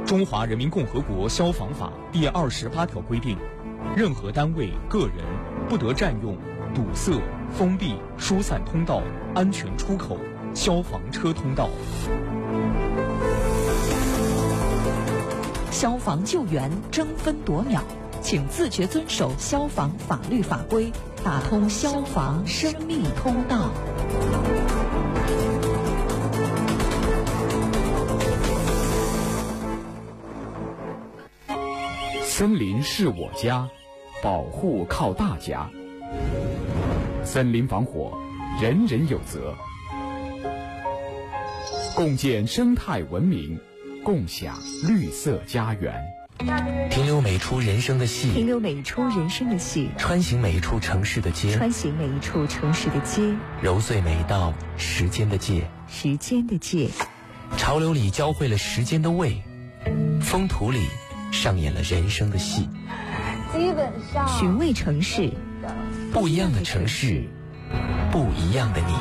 中华人民共和国消防法第28条规定，任何单位、个人不得占用、堵塞、封闭、疏散通道、安全出口、消防车通道。 消防救援争分夺秒，请自觉遵守消防法律法规，打通消防生命通道。 森林是我家，保护靠大家。森林防火，人人有责。共建生态文明，共享绿色家园。 停留每一处人生的戏， 停留每一处人生的戏， 穿行每一处城市的街， 穿行每一处城市的街， 揉碎每一道时间的界， 时间的界。 潮流里教会了时间的味，风土里上演了人生的戏。 基本上寻味城市， 不一样的城市，不一样的你。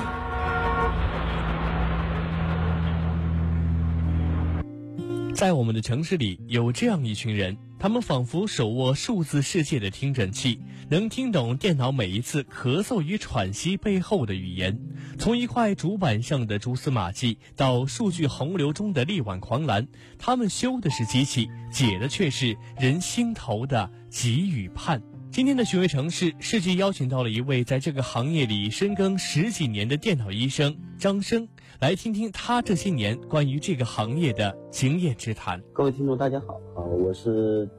在我们的城市里，有这样一群人，他们仿佛手握数字世界的听诊器，能听懂电脑每一次咳嗽与喘息背后的语言。从一块主板上的蛛丝马迹，到数据洪流中的力挽狂澜，他们修的是机器，解的却是人心头的急与盼。今天的寻味城市，世纪邀请到了一位在这个行业里深耕10几年的电脑医生张生，来听听他这些年关于这个行业的经验之谈。 各位听众大家好，我是